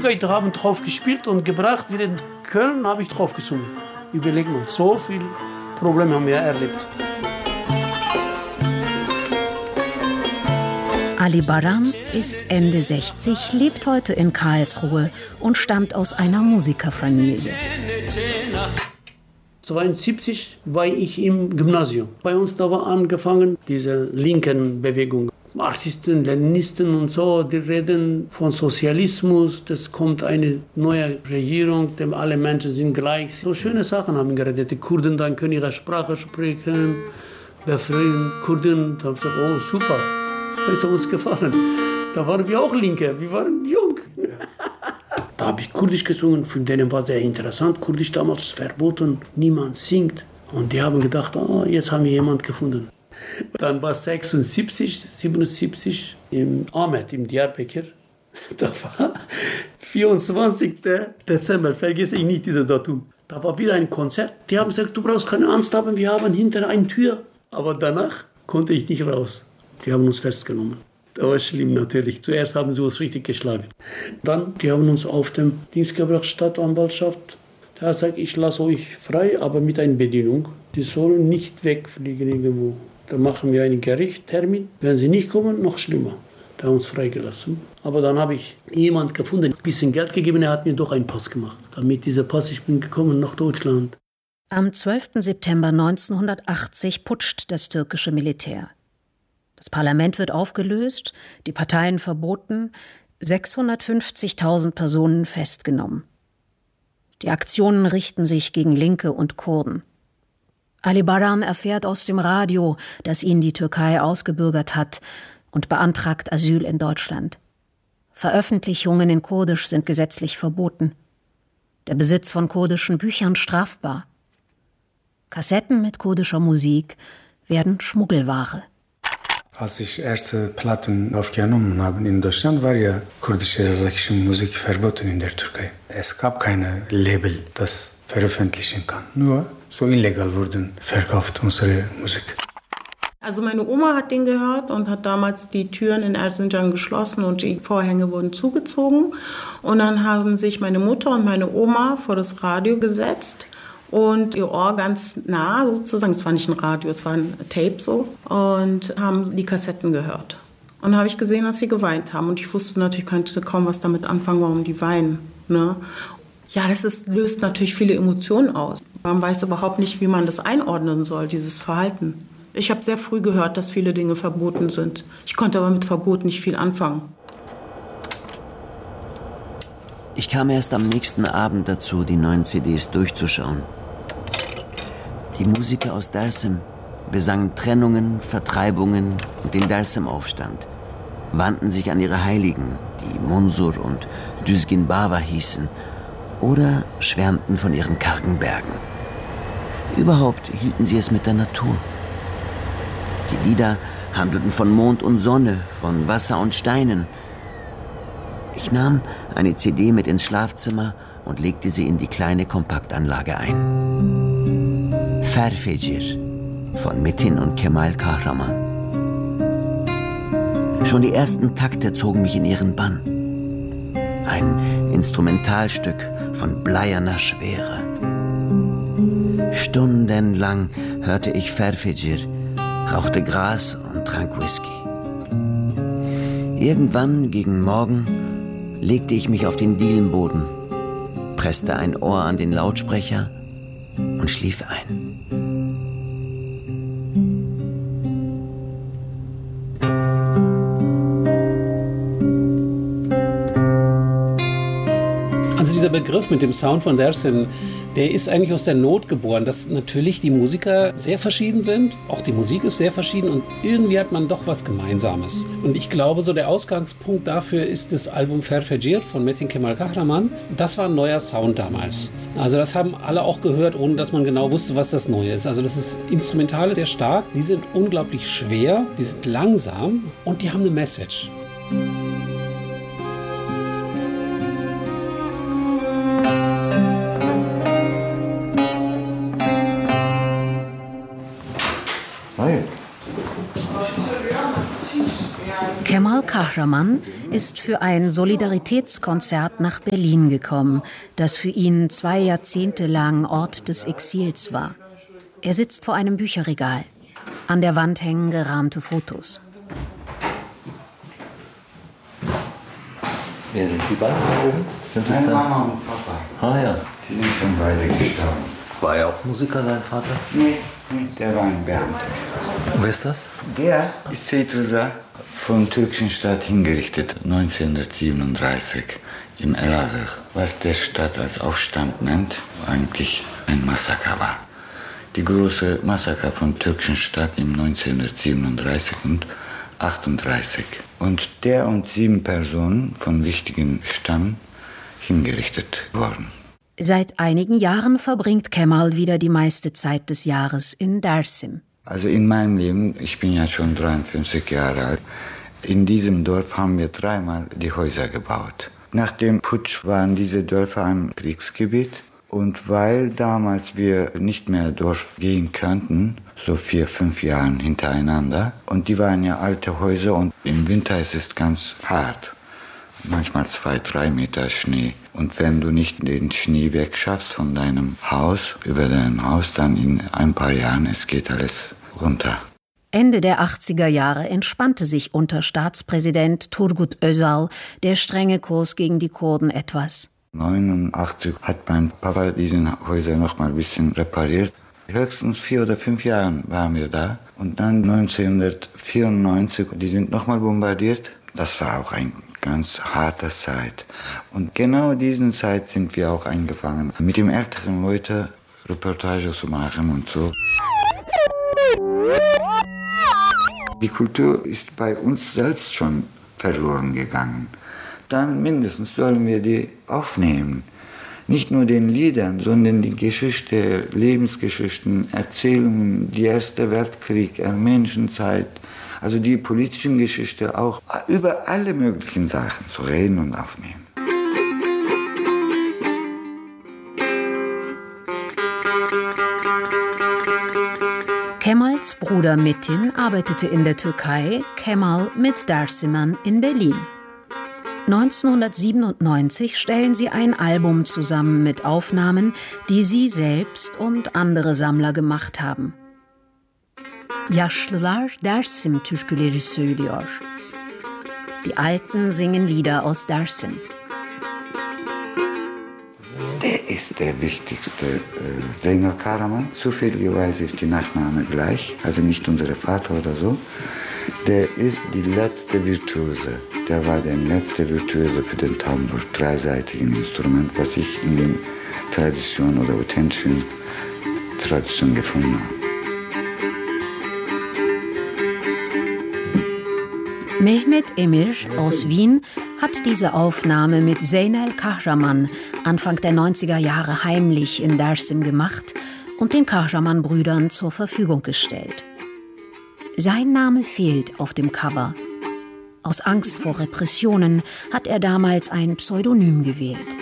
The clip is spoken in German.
Türkei haben drauf gespielt und gebracht. Wieder in Köln habe ich drauf gesungen. Überlegen wir, so viel Probleme haben wir erlebt. Ali Baran ist Ende 60, lebt heute in Karlsruhe und stammt aus einer Musikerfamilie. 1972 war ich im Gymnasium. Bei uns da war angefangen diese linken Bewegung. Marxisten, Leninisten und so, die reden von Sozialismus. Das kommt eine neue Regierung, dem alle Menschen sind gleich. So schöne Sachen haben geredet. Die Kurden dann können ihre Sprache sprechen, befreien Kurden. Da haben sie gesagt, oh super, das ist uns gefallen. Da waren wir auch Linke, wir waren jung. Da habe ich Kurdisch gesungen, für denen war sehr interessant. Kurdisch damals verboten, niemand singt. Und die haben gedacht, oh, jetzt haben wir jemanden gefunden. Dann war 76, 77 im Ahmet, im Diyarbakır. Da war 24. Dezember, vergesse ich nicht dieses Datum. Da war wieder ein Konzert. Die haben gesagt, du brauchst keine Angst haben, wir haben hinter eine Tür. Aber danach konnte ich nicht raus. Die haben uns festgenommen. Das war schlimm natürlich. Zuerst haben sie uns richtig geschlagen. Dann, die haben uns auf dem Dienst gebracht, Stadtanwaltschaft. Da hat gesagt, ich lasse euch frei, aber mit einer Bedingung. Die sollen nicht wegfliegen irgendwo. Da machen wir einen Gerichtstermin. Wenn sie nicht kommen, noch schlimmer. Da haben uns freigelassen. Aber dann habe ich jemanden gefunden, ein bisschen Geld gegeben, er hat mir doch einen Pass gemacht. Damit dieser Pass, ich bin gekommen nach Deutschland. Am 12. September 1980 putscht das türkische Militär. Das Parlament wird aufgelöst, die Parteien verboten, 650.000 Personen festgenommen. Die Aktionen richten sich gegen Linke und Kurden. Ali Baran erfährt aus dem Radio, dass ihn die Türkei ausgebürgert hat und beantragt Asyl in Deutschland. Veröffentlichungen in Kurdisch sind gesetzlich verboten. Der Besitz von kurdischen Büchern strafbar. Kassetten mit kurdischer Musik werden Schmuggelware. Als ich erste Platten aufgenommen habe in Deutschland, war ja kurdische Musik verboten in der Türkei. Es gab keine Label, das veröffentlichen kann. Nur so illegal wurden verkauft unsere Musik. Also meine Oma hat den gehört und hat damals die Türen in Erzincan geschlossen und die Vorhänge wurden zugezogen. Und dann haben sich meine Mutter und meine Oma vor das Radio gesetzt und ihr Ohr ganz nah sozusagen, es war nicht ein Radio, es war ein Tape so, und haben die Kassetten gehört. Und dann habe ich gesehen, dass sie geweint haben und ich wusste natürlich, könnte kaum was damit anfangen, warum die weinen. Ne? Ja, löst natürlich viele Emotionen aus. Man weiß überhaupt nicht, wie man das einordnen soll, dieses Verhalten. Ich habe sehr früh gehört, dass viele Dinge verboten sind. Ich konnte aber mit Verbot nicht viel anfangen. Ich kam erst am nächsten Abend dazu, die neuen CDs durchzuschauen. Die Musiker aus Dersim besangen Trennungen, Vertreibungen und den Dersim-Aufstand, wandten sich an ihre Heiligen, die Munsur und Düzgin Baba hießen, oder schwärmten von ihren kargen Bergen. Überhaupt hielten sie es mit der Natur. Die Lieder handelten von Mond und Sonne, von Wasser und Steinen. Ich nahm eine CD mit ins Schlafzimmer und legte sie in die kleine Kompaktanlage ein. Ferfecir von Metin und Kemal Kahraman. Schon die ersten Takte zogen mich in ihren Bann. Ein Instrumentalstück von bleierner Schwere. Stundenlang hörte ich Ferfecir, rauchte Gras und trank Whisky. Irgendwann gegen Morgen legte ich mich auf den Dielenboden, presste ein Ohr an den Lautsprecher und schlief ein. Also dieser Begriff mit dem Sound von Dersim, der ist eigentlich aus der Not geboren, dass natürlich die Musiker sehr verschieden sind, auch die Musik ist sehr verschieden und irgendwie hat man doch was Gemeinsames. Und ich glaube, so der Ausgangspunkt dafür ist das Album Ferfecir von Metin Kemal Kahraman. Das war ein neuer Sound damals. Also das haben alle auch gehört, ohne dass man genau wusste, was das Neue ist. Also das ist instrumental sehr stark, die sind unglaublich schwer, die sind langsam und die haben eine Message. Kemal Kahraman ist für ein Solidaritätskonzert nach Berlin gekommen, das für ihn 2 Jahrzehnte lang Ort des Exils war. Er sitzt vor einem Bücherregal. An der Wand hängen gerahmte Fotos. Wer sind die beiden da oben? Sind das Meine Mama und Papa. Ah ja. Die sind schon beide gestorben. War er auch Musiker, dein Vater? Nee, der war ein Beamter. Wer ist das? Der ist Seyit Rıza, vom türkischen Staat hingerichtet, 1937 im Elazığ. Was der Staat als Aufstand nennt, eigentlich ein Massaker war. Die große Massaker vom türkischen Staat im 1937 und 1938. Und der und 7 Personen von wichtigen Stamm hingerichtet worden. Seit einigen Jahren verbringt Kemal wieder die meiste Zeit des Jahres in Dersim. Also in meinem Leben, ich bin ja schon 53 Jahre alt, in diesem Dorf haben wir 3-mal die Häuser gebaut. Nach dem Putsch waren diese Dörfer ein Kriegsgebiet. Und weil damals wir nicht mehr Dorf gehen könnten, so 4-5 Jahren hintereinander, und die waren ja alte Häuser und im Winter ist es ganz hart. Manchmal 2-3 Meter Schnee. Und wenn du nicht den Schnee wegschaffst von deinem Haus, über dein Haus, dann in ein paar Jahren, es geht alles runter. Ende der 80er Jahre entspannte sich unter Staatspräsident Turgut Özal der strenge Kurs gegen die Kurden etwas. 1989 hat mein Papa diese Häuser noch mal ein bisschen repariert. Höchstens 4 oder 5 Jahre waren wir da. Und dann 1994, die sind noch mal bombardiert. Das war auch eine ganz harte Zeit. Und genau diesen Zeit sind wir auch eingefangen, mit den älteren Leuten Reportage zu machen und so. Die Kultur ist bei uns selbst schon verloren gegangen. Dann mindestens sollen wir die aufnehmen. Nicht nur den Liedern, sondern die Geschichte, Lebensgeschichten, Erzählungen, der Erste Weltkrieg, Menschenzeit, also die politischen Geschichte auch, über alle möglichen Sachen zu reden und aufnehmen. Kemals Bruder Metin arbeitete in der Türkei, Kemal mit Dersimern in Berlin. 1997 stellen sie ein Album zusammen mit Aufnahmen, die sie selbst und andere Sammler gemacht haben. Yaşlılar Dersim türküleri söylüyor. Die Alten singen Lieder aus Dersim. Der ist der wichtigste Zeynel Karaman. Zufälligerweise ist die Nachname gleich, also nicht unser Vater oder so. Der ist die letzte Virtuose. Der war der letzte Virtuose für den Tambur, dreiseitigen Instrument, was ich in der Tradition oder authentischen Tradition gefunden habe. Mehmet Emir aus Wien hat diese Aufnahme mit Zeynel Kahraman Anfang der 90er Jahre heimlich in Dersim gemacht und den Kahraman-Brüdern zur Verfügung gestellt. Sein Name fehlt auf dem Cover. Aus Angst vor Repressionen hat er damals ein Pseudonym gewählt.